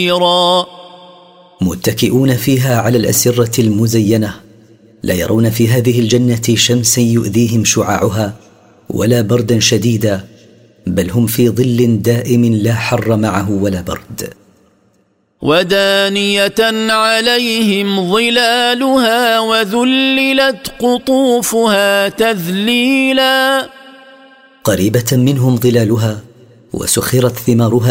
متكئون فيها على الأسرة المزينة، لا يرون في هذه الجنة شمسا يؤذيهم شعاعها ولا بردا شديدا، بل هم في ظل دائم لا حر معه ولا برد. ودانية عليهم ظلالها وذللت قطوفها تذليلا. قريبة منهم ظلالها وسخرت ثمارها